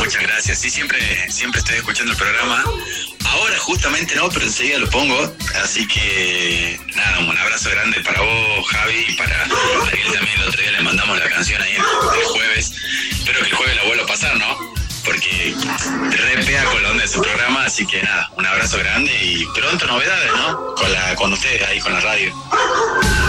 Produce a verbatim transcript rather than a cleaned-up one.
Muchas gracias. Sí, siempre, siempre estoy escuchando el programa. Ahora justamente no, pero enseguida lo pongo. Así que nada, un abrazo grande para vos, Javi, y para Ariel también. El otro día le mandamos la canción ahí el, el jueves. Espero que el jueves la vuelva a pasar, ¿no? Porque re pega con la onda de su programa. Así que nada, un abrazo grande y pronto novedades, ¿no? Con, la, con ustedes ahí, con la radio.